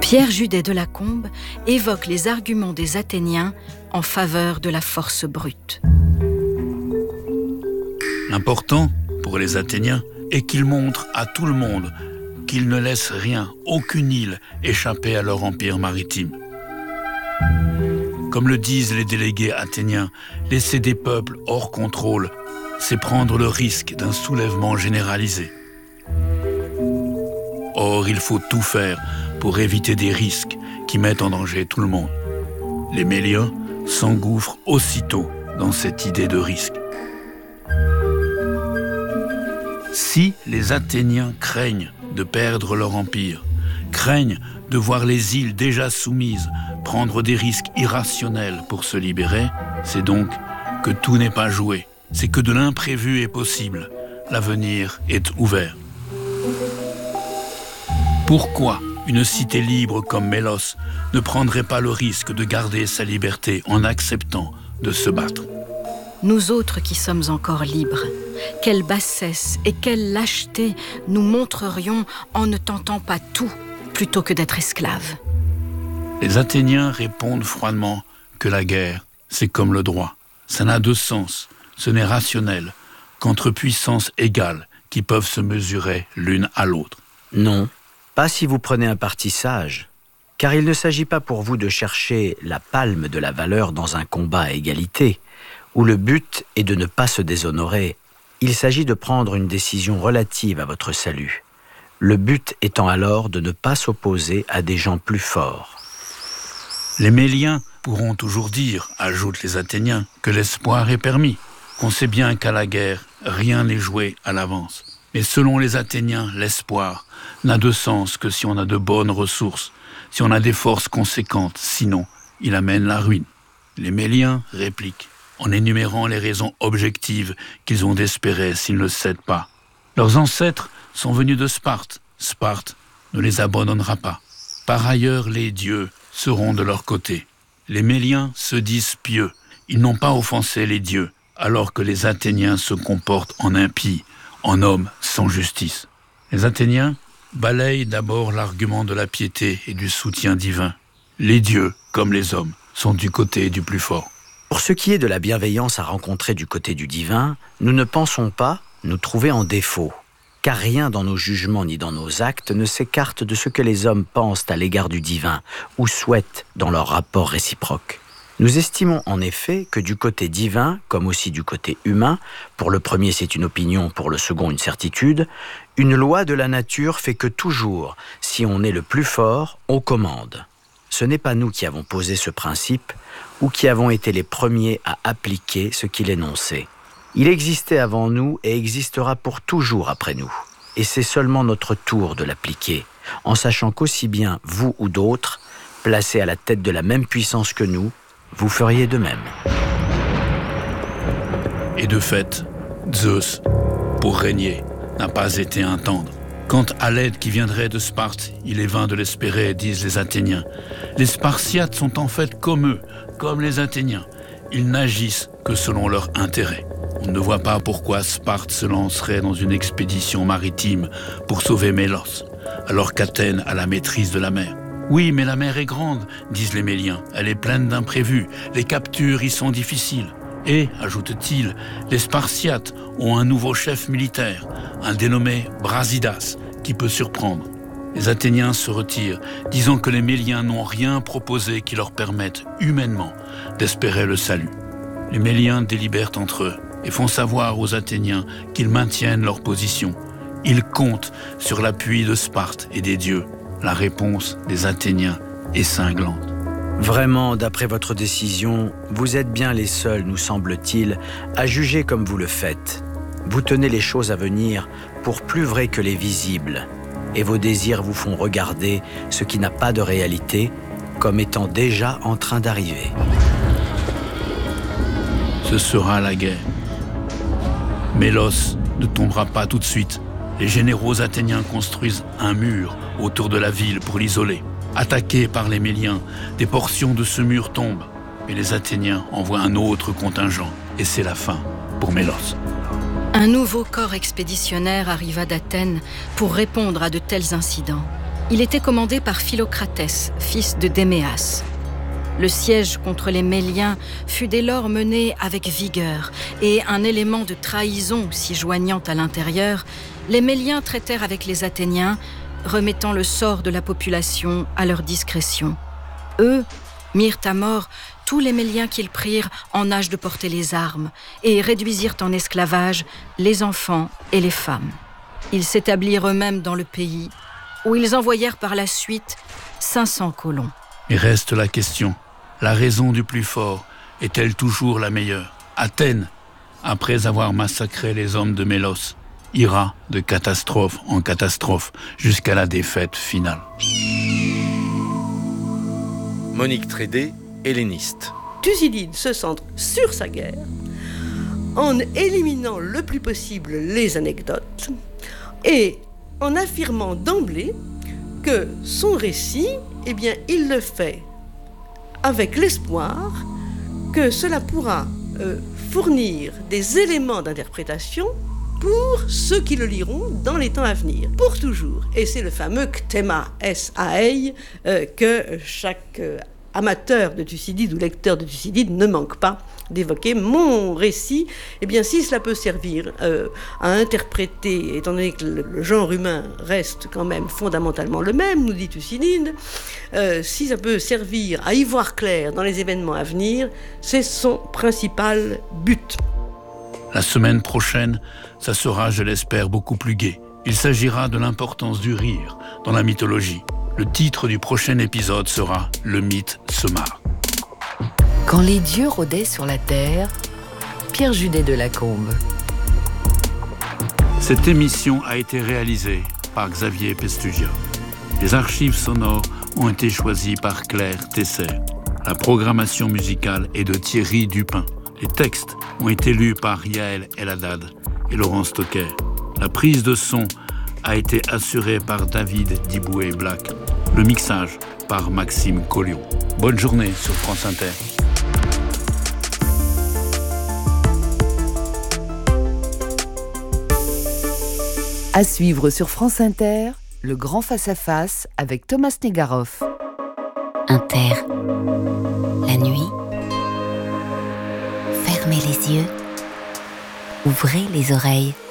Pierre Judet de Lacombe évoque les arguments des Athéniens en faveur de la force brute. L'important, pour les Athéniens, est qu'ils montrent à tout le monde qu'ils ne laissent rien, aucune île, échapper à leur empire maritime. Comme le disent les délégués athéniens, laisser des peuples hors contrôle, c'est prendre le risque d'un soulèvement généralisé. Or, il faut tout faire pour éviter des risques qui mettent en danger tout le monde. Les Méliens s'engouffrent aussitôt dans cette idée de risque. Si les Athéniens craignent de perdre leur empire, craignent de voir les îles déjà soumises prendre des risques irrationnels pour se libérer, c'est donc que tout n'est pas joué, c'est que de l'imprévu est possible, l'avenir est ouvert. Pourquoi une cité libre comme Mélos ne prendrait pas le risque de garder sa liberté en acceptant de se battre ? Nous autres qui sommes encore libres, quelle bassesse et quelle lâcheté nous montrerions en ne tentant pas tout plutôt que d'être esclaves. Les Athéniens répondent froidement que la guerre, c'est comme le droit. Ça n'a de sens, ce n'est rationnel qu'entre puissances égales qui peuvent se mesurer l'une à l'autre. Non, pas si vous prenez un parti sage, car il ne s'agit pas pour vous de chercher la palme de la valeur dans un combat à égalité, où le but est de ne pas se déshonorer. Il s'agit de prendre une décision relative à votre salut, le but étant alors de ne pas s'opposer à des gens plus forts. Les Méliens pourront toujours dire, ajoutent les Athéniens, que l'espoir est permis, qu'on sait bien qu'à la guerre, rien n'est joué à l'avance. Mais selon les Athéniens, l'espoir n'a de sens que si on a de bonnes ressources, si on a des forces conséquentes, sinon il amène la ruine. Les Méliens répliquent, en énumérant les raisons objectives qu'ils ont d'espérer s'ils ne cèdent pas. Leurs ancêtres sont venus de Sparte. Sparte ne les abandonnera pas. Par ailleurs, les dieux seront de leur côté. Les Méliens se disent pieux. Ils n'ont pas offensé les dieux, alors que les Athéniens se comportent en impies, en hommes sans justice. Les Athéniens balayent d'abord l'argument de la piété et du soutien divin. Les dieux, comme les hommes, sont du côté du plus fort. Pour ce qui est de la bienveillance à rencontrer du côté du divin, nous ne pensons pas nous trouver en défaut, car rien dans nos jugements ni dans nos actes ne s'écarte de ce que les hommes pensent à l'égard du divin ou souhaitent dans leur rapport réciproque. Nous estimons en effet que du côté divin, comme aussi du côté humain, pour le premier c'est une opinion, pour le second une certitude, une loi de la nature fait que toujours, si on est le plus fort, on commande. Ce n'est pas nous qui avons posé ce principe ou qui avons été les premiers à appliquer ce qu'il énonçait. Il existait avant nous et existera pour toujours après nous. Et c'est seulement notre tour de l'appliquer, en sachant qu'aussi bien vous ou d'autres, placés à la tête de la même puissance que nous, vous feriez de même. Et de fait, Zeus, pour régner, n'a pas été un tendre. Quant à l'aide qui viendrait de Sparte, il est vain de l'espérer, disent les Athéniens. Les Spartiates sont en fait comme eux, comme les Athéniens. Ils n'agissent que selon leur intérêt. On ne voit pas pourquoi Sparte se lancerait dans une expédition maritime pour sauver Mélos, alors qu'Athènes a la maîtrise de la mer. Oui, mais la mer est grande, disent les Méliens. Elle est pleine d'imprévus. Les captures y sont difficiles. Et, ajoute-t-il, les Spartiates ont un nouveau chef militaire, un dénommé Brasidas, qui peut surprendre. Les Athéniens se retirent, disant que les Méliens n'ont rien proposé qui leur permette, humainement, d'espérer le salut. Les Méliens délibèrent entre eux et font savoir aux Athéniens qu'ils maintiennent leur position. Ils comptent sur l'appui de Sparte et des dieux. La réponse des Athéniens est cinglante. Vraiment, d'après votre décision, vous êtes bien les seuls, nous semble-t-il, à juger comme vous le faites. Vous tenez les choses à venir pour plus vrai que les visibles, et vos désirs vous font regarder ce qui n'a pas de réalité comme étant déjà en train d'arriver. Ce sera la guerre. Mélos ne tombera pas tout de suite. Les généraux athéniens construisent un mur autour de la ville pour l'isoler. Attaqués par les Méliens, des portions de ce mur tombent. Mais les Athéniens envoient un autre contingent. Et c'est la fin pour Mélos. Un nouveau corps expéditionnaire arriva d'Athènes pour répondre à de tels incidents. Il était commandé par Philocratès, fils de Déméas. Le siège contre les Méliens fut dès lors mené avec vigueur, et un élément de trahison s'y joignant à l'intérieur, les Méliens traitèrent avec les Athéniens, remettant le sort de la population à leur discrétion. Eux mirent à mort tous les Méliens qu'ils prirent en âge de porter les armes et réduisirent en esclavage les enfants et les femmes. Ils s'établirent eux-mêmes dans le pays, où ils envoyèrent par la suite 500 colons. Et reste la question, la raison du plus fort est-elle toujours la meilleure? Athènes, après avoir massacré les hommes de Mélos, ira de catastrophe en catastrophe jusqu'à la défaite finale. Monique Trédé, helléniste. Thucydide se centre sur sa guerre en éliminant le plus possible les anecdotes et en affirmant d'emblée que son récit, eh bien, il le fait avec l'espoir que cela pourra fournir des éléments d'interprétation pour ceux qui le liront dans les temps à venir, pour toujours. Et c'est le fameux kthéma S-A-I que chaque amateur de Thucydide ou lecteur de Thucydide ne manque pas d'évoquer. Mon récit, eh bien, si cela peut servir à interpréter, étant donné que le genre humain reste quand même fondamentalement le même, nous dit Thucydide, si ça peut servir à y voir clair dans les événements à venir, c'est son principal but. La semaine prochaine, ça sera, je l'espère, beaucoup plus gai. Il s'agira de l'importance du rire dans la mythologie. Le titre du prochain épisode sera « Le mythe se marre ». Quand les dieux rôdaient sur la terre, Pierre Judet de Lacombe. Cette émission a été réalisée par Xavier Pestugia. Les archives sonores ont été choisies par Claire Tesser. La programmation musicale est de Thierry Dupin. Les textes ont été lus par Yael El-Haddad et Laurent Stocker. La prise de son a été assurée par David Diboué-Black. Le mixage par Maxime Collion. Bonne journée sur France Inter. À suivre sur France Inter, le grand face-à-face avec Thomas Negaroff. Inter. La nuit. Fermez les yeux. Ouvrez les oreilles.